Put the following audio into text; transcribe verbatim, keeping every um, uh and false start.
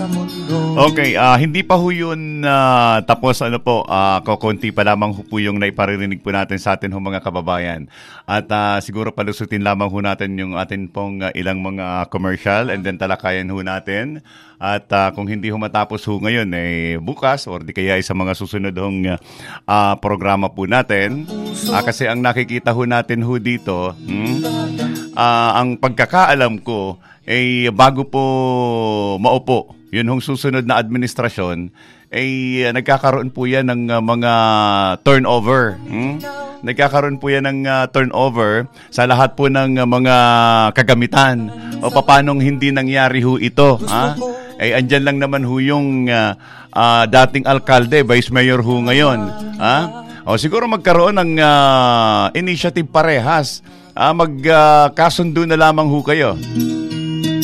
Okay, uh, hindi pa ho yun uh, tapos ano po, uh, kukunti pa lamang ho po yung naiparirinig po natin sa atin ho mga kababayan. At uh, siguro palusutin lamang ho natin yung atin pong uh, ilang mga commercial and then talakayan ho natin. At uh, kung hindi ho matapos ho ngayon, eh, bukas or di kaya sa mga susunod hong uh, programa po natin. Uh, kasi ang nakikita ho natin ho dito, hmm, uh, ang pagkakaalam ko, eh, bago po maupo, yun hong susunod na administrasyon, ay eh, nagkakaroon po yan ng uh, mga turnover. Hmm? Nagkakaroon po yan ng uh, turnover sa lahat po ng uh, mga kagamitan. O papanong hindi nangyari ho ito? Ha? Ay andyan lang naman ho yung uh, uh, dating alkalde, vice mayor ho ngayon. Ha? O siguro magkaroon ng uh, initiative parehas. Uh, Magkasundo uh, na lamang ho kayo.